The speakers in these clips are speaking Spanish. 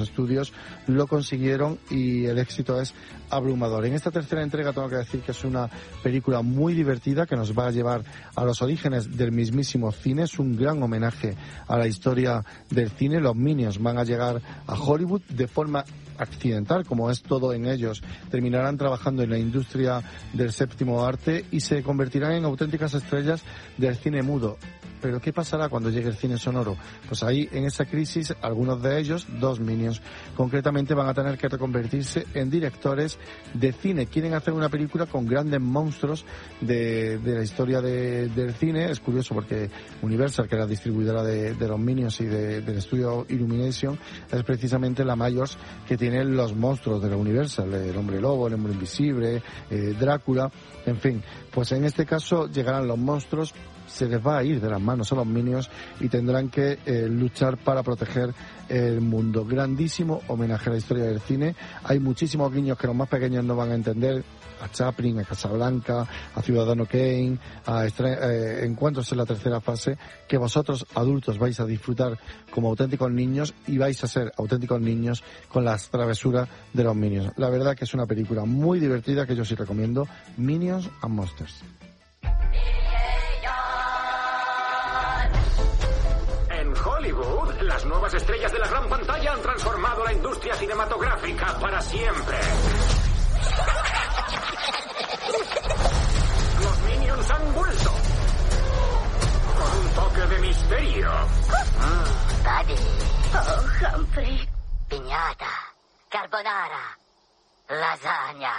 estudios lo consiguieron y el éxito es abrumador. En esta tercera entrega tengo que decir que es una película muy divertida que nos va a llevar a los orígenes del mismísimo cine. Es un gran homenaje a la historia del cine. Los Minions van a llegar a Hollywood de forma accidental, como es todo en ellos. Terminarán trabajando en la industria del séptimo arte y se convertirán en auténticas estrellas del cine mudo. Pero ¿qué pasará cuando llegue el cine sonoro? Pues ahí, en esa crisis, algunos de ellos, 2 Minions, concretamente van a tener que reconvertirse en directores de cine. Quieren hacer una película con grandes monstruos de la historia del cine. Es curioso porque Universal, que es la distribuidora de los Minions y del estudio Illumination, es precisamente la mayor que tiene los monstruos de la Universal. El Hombre Lobo, el Hombre Invisible, Drácula, en fin. Pues en este caso llegarán los monstruos, se les va a ir de las manos a los Minions y tendrán que luchar para proteger el mundo. Grandísimo homenaje a la historia del cine. Hay muchísimos guiños que los más pequeños no van a entender, a Chaplin, a Casablanca, a Ciudadano Kane, a Encuentros en la tercera fase, que vosotros adultos vais a disfrutar como auténticos niños y vais a ser auténticos niños con las travesuras de los Minions. La verdad que es una película muy divertida que yo sí recomiendo, Minions and Monsters. Hollywood, las nuevas estrellas de la gran pantalla han transformado la industria cinematográfica para siempre. Los Minions han vuelto con un toque de misterio. Buddy. Oh, Humphrey. Piñata. Carbonara. Lasagna.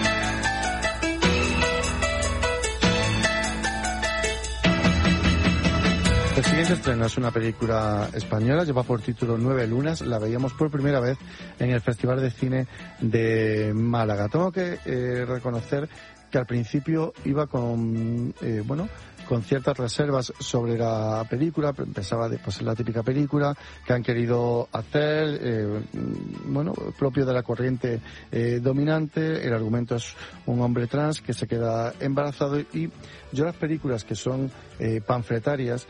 El siguiente estreno es una película española, lleva por título 9 lunas, la veíamos por primera vez en el Festival de Cine de Málaga. Tengo que reconocer que al principio iba con ciertas reservas sobre la película. Pensaba de pues la típica película que han querido hacer, propio de la corriente dominante. El argumento es un hombre trans que se queda embarazado y yo las películas que son panfletarias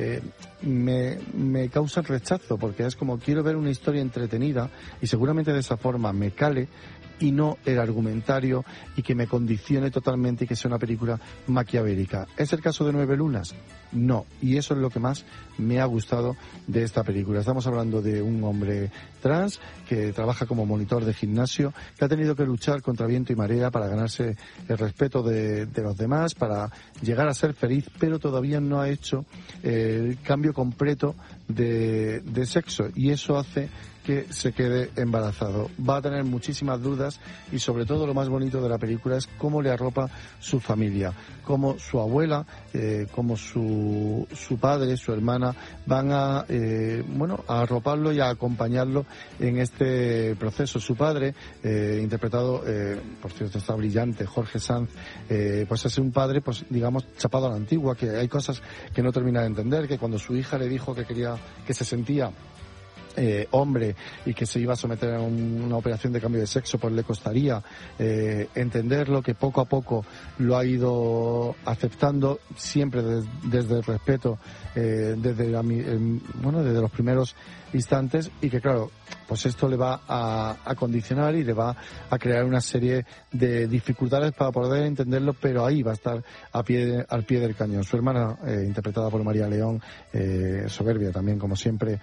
me causan rechazo porque es como quiero ver una historia entretenida y seguramente de esa forma me cale y no el argumentario y que me condicione totalmente y que sea una película maquiavélica. ¿Es el caso de 9 lunas? No, y eso es lo que más me ha gustado de esta película. Estamos hablando de un hombre trans que trabaja como monitor de gimnasio, que ha tenido que luchar contra viento y marea para ganarse el respeto de los demás, para llegar a ser feliz, pero todavía no ha hecho el cambio completo de sexo y eso hace que se quede embarazado. Va a tener muchísimas dudas y sobre todo lo más bonito de la película es cómo le arropa su familia, cómo su abuela, cómo su padre, su hermana van a arroparlo y a acompañarlo en este proceso. Su padre, interpretado, por cierto está brillante, Jorge Sanz, pues es un padre, pues digamos, chapado a la antigua, que hay cosas que no termina de entender, que cuando su hija le dijo que se sentía hombre y que se iba a someter a una operación de cambio de sexo, pues le costaría entenderlo, que poco a poco lo ha ido aceptando, siempre desde el respeto, desde los primeros instantes, y que claro, pues esto le va a condicionar y le va a crear una serie de dificultades para poder entenderlo, pero ahí va a estar al pie del cañón. Su hermana, interpretada por María León, soberbia también como siempre,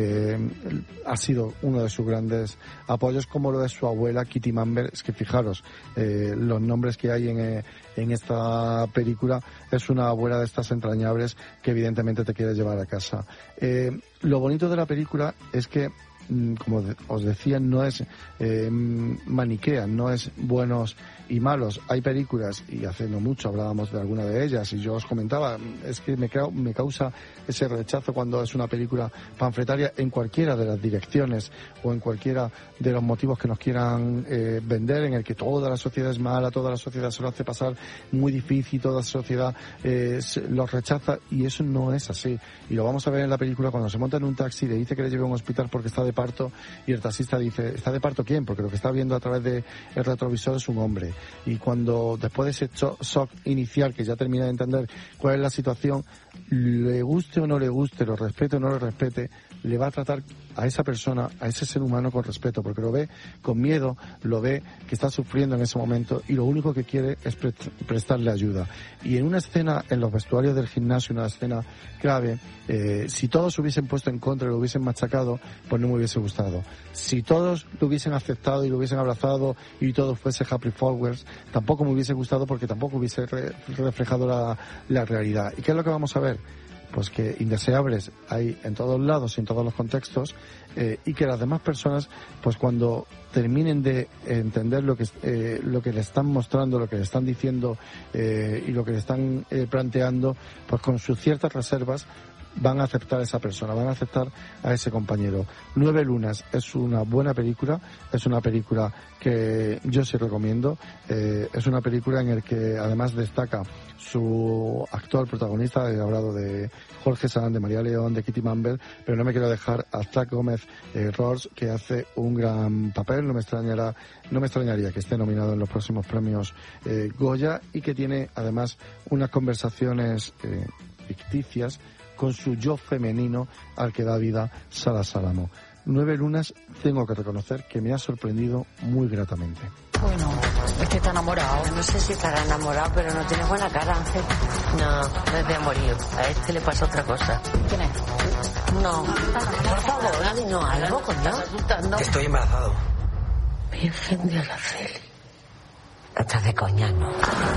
ha sido uno de sus grandes apoyos, como lo es su abuela Kitty Mamber. Es que fijaros los nombres que hay en esta película. Es una abuela de estas entrañables que evidentemente te quiere llevar a casa. Lo bonito de la película es que, como os decía, no es maniquea, no es buenos y malos. Hay películas, y hace no mucho hablábamos de alguna de ellas, y yo os comentaba, es que me causa ese rechazo cuando es una película panfletaria en cualquiera de las direcciones o en cualquiera de los motivos que nos quieran vender, en el que toda la sociedad es mala, toda la sociedad se lo hace pasar muy difícil, toda la sociedad los rechaza, y eso no es así. Y lo vamos a ver en la película cuando se monta en un taxi y le dice que le lleve a un hospital porque está de parto, y el taxista dice, ¿está de parto quién? Porque lo que está viendo a través del retrovisor es un hombre. Y cuando después de ese shock inicial, que ya termina de entender cuál es la situación, le guste o no le guste, lo respete o no lo respete, le va a tratar a esa persona, a ese ser humano con respeto, porque lo ve con miedo, lo ve que está sufriendo en ese momento y lo único que quiere es prestarle ayuda. Y en una escena, en los vestuarios del gimnasio, una escena clave, si todos se hubiesen puesto en contra y lo hubiesen machacado, pues no me hubiese gustado. Si todos lo hubiesen aceptado y lo hubiesen abrazado y todo fuese happy forwards, tampoco me hubiese gustado porque tampoco hubiese reflejado la realidad. ¿Y qué es lo que vamos a ver? Pues que indeseables hay en todos lados y en todos los contextos, y que las demás personas, pues cuando terminen de entender lo que le están mostrando, lo que le están diciendo y lo que le están planteando, pues con sus ciertas reservas van a aceptar a esa persona, van a aceptar a ese compañero. 9 lunas es una buena película, es una película que yo sí recomiendo, es una película en la que además destaca su actor protagonista, he hablado de Jorge Sanz, de María León, de Kitty Mamber, pero no me quiero dejar a Zach Gómez Rors, que hace un gran papel. No me extrañaría que esté nominado en los próximos premios Goya, y que tiene además unas conversaciones ficticias con su yo femenino al que da vida Sara Salamo. 9 lunas, tengo que reconocer que me ha sorprendido muy gratamente. Bueno, es que está enamorado. No sé si estará enamorado, pero no tiene buena cara, Ángel. No es de amorío. A este le pasa otra cosa. ¿Quién es? No. Por favor, no, algo, coño. Estoy embarazado. Virgen de Araceli. Estás de coña, ¿no?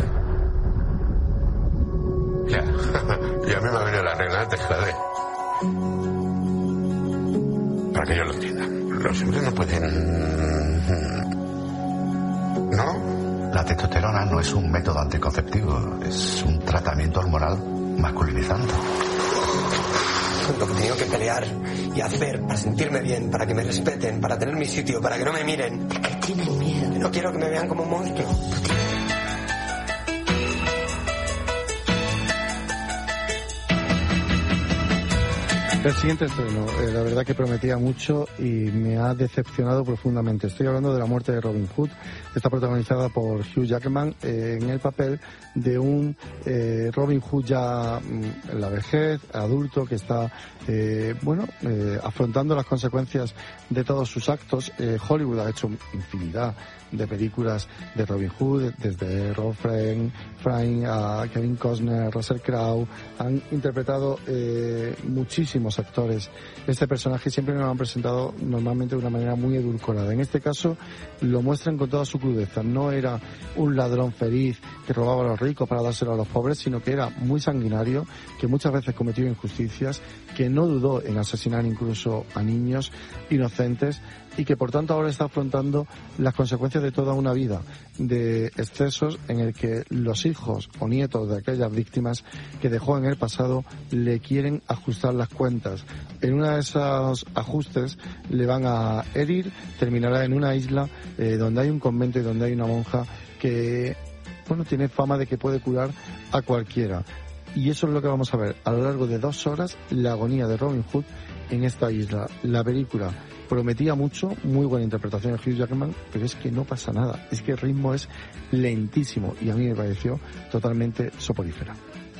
Ya a mí me ha venido la regla de jade. Para que yo lo entienda. Los hombres no pueden... ¿No? La testosterona no es un método anticonceptivo, es un tratamiento hormonal masculinizante. Lo que he tenido que pelear y hacer para sentirme bien, para que me respeten, para tener mi sitio, para que no me miren. Es que tienes miedo. No quiero que me vean como un monstruo. El siguiente estreno, la verdad que prometía mucho y me ha decepcionado profundamente. Estoy hablando de La muerte de Robin Hood. Está protagonizada por Hugh Jackman en el papel de un Robin Hood ya en la vejez, adulto, que está afrontando las consecuencias de todos sus actos. Hollywood ha hecho infinidad de películas de Robin Hood, desde Rob Frame a Kevin Costner, Russell Crowe. Han interpretado muchísimos actores este personaje, siempre nos lo han presentado normalmente de una manera muy edulcorada. En este caso lo muestran con toda su crudeza. No era un ladrón feliz que robaba a los ricos para dárselo a los pobres, sino que era muy sanguinario, que muchas veces cometió injusticias, que no dudó en asesinar incluso a niños inocentes, y que por tanto ahora está afrontando las consecuencias de toda una vida de excesos en el que los hijos o nietos de aquellas víctimas que dejó en el pasado le quieren ajustar las cuentas. En uno de esos ajustes le van a herir, terminará en una isla donde hay un convento y donde hay una monja que tiene fama de que puede curar a cualquiera. Y eso es lo que vamos a ver a lo largo de 2 horas, la agonía de Robin Hood en esta isla. La película prometía mucho, muy buena interpretación de Hugh Jackman, pero es que no pasa nada. Es que el ritmo es lentísimo y a mí me pareció totalmente soporífera.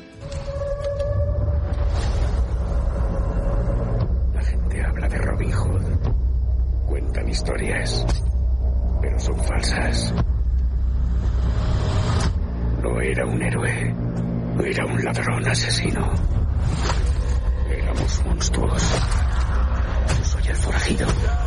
La gente habla de Robin Hood. Cuentan historias, pero son falsas. No era un héroe. No era un ladrón asesino. Éramos monstruos. Yo soy el forajido.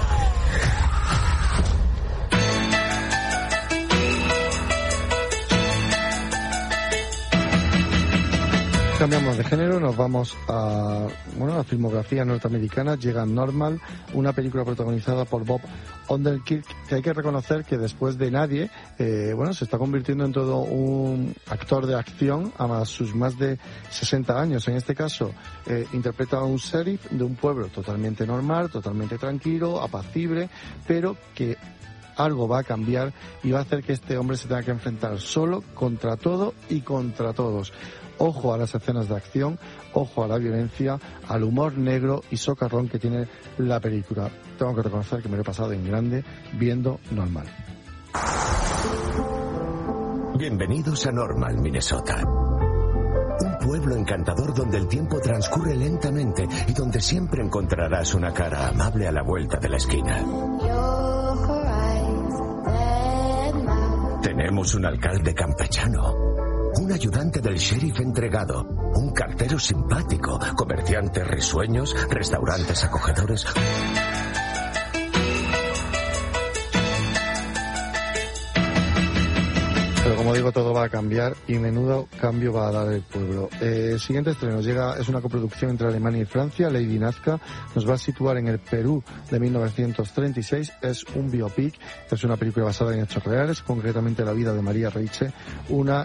Cambiamos de género, nos vamos a la filmografía norteamericana. Llega Normal, una película protagonizada por Bob Odenkirk, que hay que reconocer que después de Nadie, se está convirtiendo en todo un actor de acción a sus más de 60 años. En este caso, interpreta a un sheriff de un pueblo totalmente normal, totalmente tranquilo, apacible, pero que algo va a cambiar y va a hacer que este hombre se tenga que enfrentar solo contra todo y contra todos. Ojo a las escenas de acción, ojo a la violencia, al humor negro y socarrón que tiene la película. Tengo que reconocer que me lo he pasado en grande viendo Normal. Bienvenidos a Normal, Minnesota. Un pueblo encantador donde el tiempo transcurre lentamente y donde siempre encontrarás una cara amable a la vuelta de la esquina. Tenemos un alcalde campechano, un ayudante del sheriff entregado, un cartero simpático, comerciantes risueños, restaurantes acogedores. Pero como digo, todo va a cambiar y menudo cambio va a dar el pueblo. El siguiente estreno es una coproducción entre Alemania y Francia. Lady Nazca nos va a situar en el Perú de 1936. Es un biopic, es una película basada en hechos reales, concretamente la vida de María Reiche, una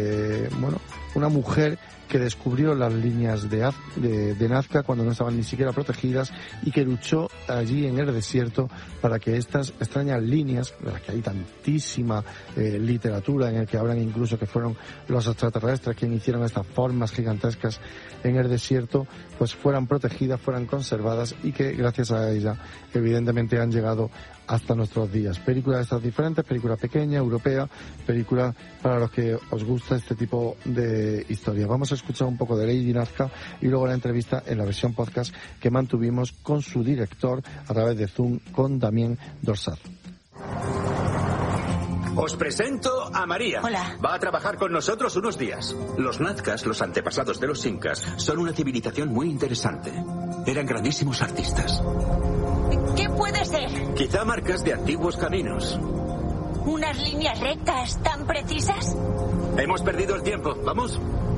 mujer que descubrió las líneas de Nazca cuando no estaban ni siquiera protegidas y que luchó allí en el desierto para que estas extrañas líneas, de las que hay tantísima literatura en el que hablan incluso que fueron los extraterrestres quienes hicieron estas formas gigantescas en el desierto, pues fueran protegidas, fueran conservadas y que gracias a ella evidentemente han llegado hasta nuestros días. Película de estas diferentes, película pequeña, europea, película para los que os gusta este tipo de historia. Vamos a escuchar un poco de Lady Nazca y luego la entrevista en la versión podcast que mantuvimos con su director a través de Zoom, con Damien Dorsat. Os presento a María. Hola. Va a trabajar con nosotros unos días. Los nazcas, los antepasados de los incas, son una civilización muy interesante. Eran grandísimos artistas. ¿Qué puede ser? Quizá marcas de antiguos caminos. ¿Unas líneas rectas tan precisas? Hemos perdido el tiempo. ¿Vamos?